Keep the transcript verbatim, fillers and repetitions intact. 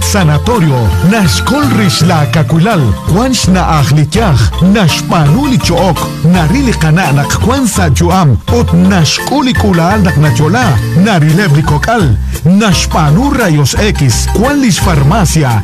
sanatorio, nashkol rish la kakulal, kwans na akhlityach, nashpanuli chook, narili kana nak kwansa juam, ot nashkuli kulal nak nachola, narilebri kokal, nashpanu rayos X, kwanlis farmacia,